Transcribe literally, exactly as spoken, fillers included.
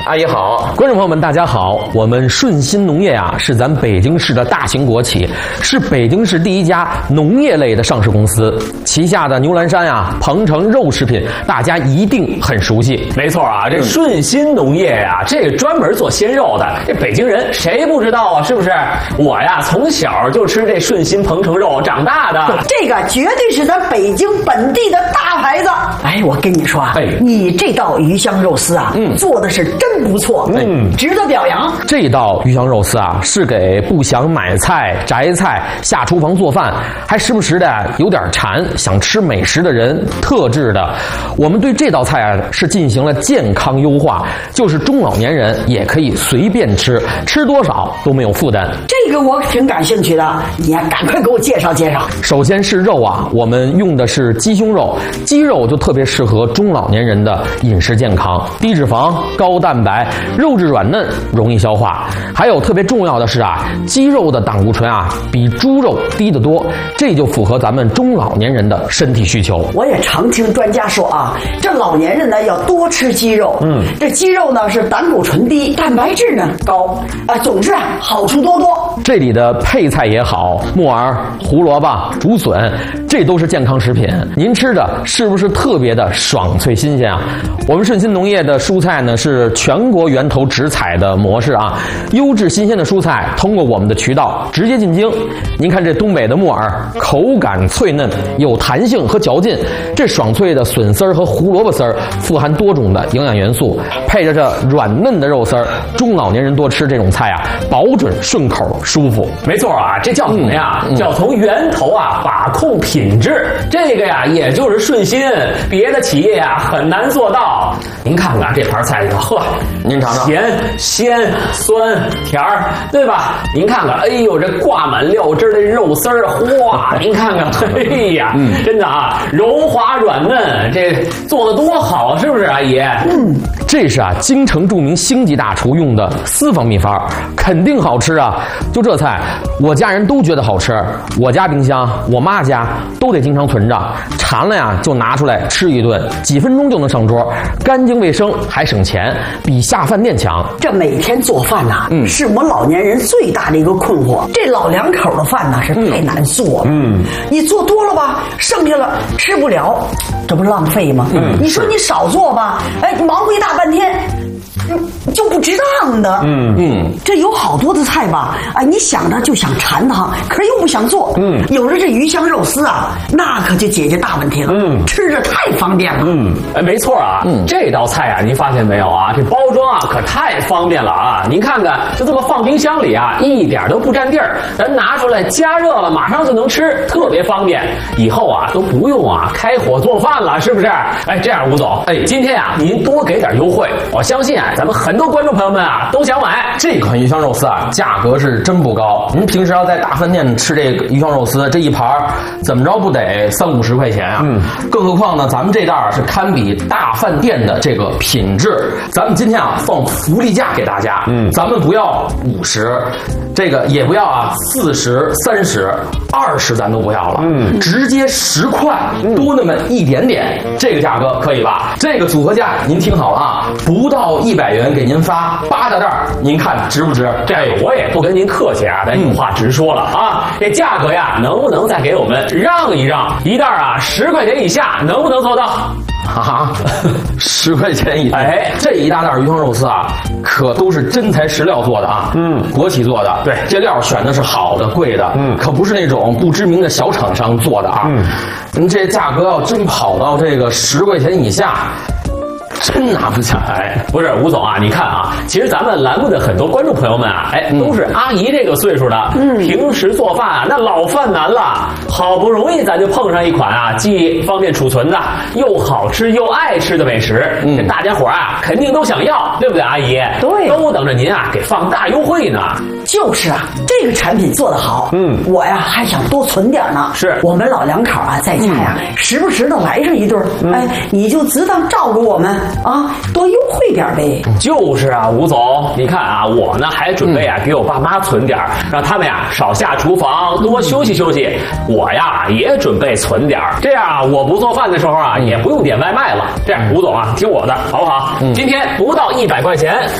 阿姨好， 观众朋友们，大家好。我们顺鑫农业啊，是咱北京市的大型国企，是北京市第一家农业类的上市公司。旗下的牛栏山呀、鹏程肉食品，大家一定很熟悉。 没错啊，这顺鑫农业呀，这个专门做鲜肉的，这北京人谁不知道啊？是不是？我呀，从小就吃这顺鑫鹏程肉长大的。 这个绝对是咱北京本地的大牌子。哎，我跟你说啊， 哎， 你这道鱼香肉丝啊，嗯，做的是真不错，嗯，值得表扬。 这道鱼香肉丝啊，是给不想买菜、摘菜、下厨房做饭，还时不时的有点馋、想吃美食的人特制的。我们对这道菜啊是进行了健康优化，就是中老年人也可以随便吃，吃多少都没有负担。 这个我挺感兴趣的，你呀，赶快给我介绍介绍。 首先是肉啊，我们用的是鸡胸肉，鸡肉就特别适合中老年人的饮食健康，低脂肪、高蛋白，肉质软嫩，容易消化。还有特别重要的是啊，鸡肉的胆固醇啊比猪肉低得多，这就符合咱们中老年人的身体需求。 我也常听专家说啊，这老年人呢要多吃鸡肉，嗯，这鸡肉呢是胆固醇低，蛋白质呢高，啊，总之啊好处多多。 这里的配菜也好，木耳、胡萝卜、竹笋，这都是健康食品。您吃的是不是特别的爽脆新鲜啊？我们顺鑫农业的蔬菜呢是全国源头直采的模式啊，优质新鲜的蔬菜通过我们的渠道直接进京。您看这东北的木耳，口感脆嫩，有弹性和嚼劲。这爽脆的笋丝儿和胡萝卜丝儿富含多种的营养元素，配着这软嫩的肉丝儿，中老年人多吃这种菜啊，保准顺口舒服。 没错啊，这叫什么呀？嗯、叫从源头啊把控品质。这个呀，也就是顺鑫，别的企业啊很难做到。您看看这盘菜里头，呵， 您尝尝， 甜、鲜、酸、甜儿，对吧？您看看，哎呦，这挂满料汁的肉丝儿，哇，您看看，哎呀，嗯、真的啊，柔滑软嫩，这做的多好，是不是，阿姨？ 嗯，这是啊，京城著名星级大厨用的私房秘方，肯定好吃啊！就这菜，我家人都觉得好吃，我家冰箱、我妈家都得经常存着，馋了呀就拿出来吃一顿，几分钟就能上桌，干净卫生还省钱，比下饭店强。 这每天做饭呐、啊，嗯，是我们老年人最大的一个困惑。这老两口的饭呢是太难做了，嗯，你做多了吧，剩下了吃不了，这不浪费吗？嗯，你说你少做吧，哎，你忙活一大半天。就不值当的，嗯嗯，这有好多的菜吧，哎，你想着就想馋它，可是又不想做，嗯，有了这鱼香肉丝啊，那可就解决大问题了，嗯，吃着太方便了， 嗯，哎，没错啊，嗯，这道菜啊，您发现没有啊？这包装啊可太方便了啊！您看看，就这么放冰箱里啊，一点都不占地儿，咱拿出来加热了，马上就能吃，特别方便。以后啊都不用啊开火做饭了，是不是？哎，这样吴总，哎，今天啊您多给点优惠，我相信啊。咱们很多观众朋友们啊都想买这款鱼香肉丝啊，价格是真不高。您平时要在大饭店吃这个鱼香肉丝，这一盘怎么着不得三五十块钱啊？嗯，更何况呢，咱们这袋是堪比大饭店的这个品质。咱们今天啊放福利价给大家，嗯，咱们不要五十，这个也不要啊四十、三十、二十，咱都不要了，嗯，直接十块，多那么一点点，这个价格可以吧？这个组合价您听好了啊。不到一百元给您发八大袋，您看值不值？ 这我也不跟您客气啊，咱有话直说了啊。这价格呀，能不能再给我们让一让？一袋啊十块钱以下，能不能做到？ 啊，十块钱一袋，哎，这一大袋鱼香肉丝啊，可都是真材实料做的啊，嗯，国企做的，对，这料选的是好的、贵的，嗯，可不是那种不知名的小厂商做的啊，嗯，您这价格要真跑到这个十块钱以下。真拿不下来。 不是吴总啊，你看啊，其实咱们栏目的很多观众朋友们啊，哎，都是阿姨这个岁数的，嗯，平时做饭啊，那老犯难了，好不容易咱就碰上一款啊，既方便储存的，又好吃又爱吃的美食，嗯，这大家伙啊，肯定都想要，对不对，阿姨？ 对， 都等着您啊，给放大优惠呢。 就是啊，这个产品做得好，嗯，我呀还想多存点呢。 是我们老两口啊，在家呀，嗯、时不时的来上一顿，嗯、哎，你就只当照顾我们啊，多优惠点呗。 就是啊，吴总，你看啊，我呢还准备啊、嗯、给我爸妈存点，让他们呀少下厨房，多休息休息。我呀也准备存点，这样啊，我不做饭的时候啊，也不用点外卖了。这样，吴总啊，听我的，好不好？嗯、今天不到一百块钱。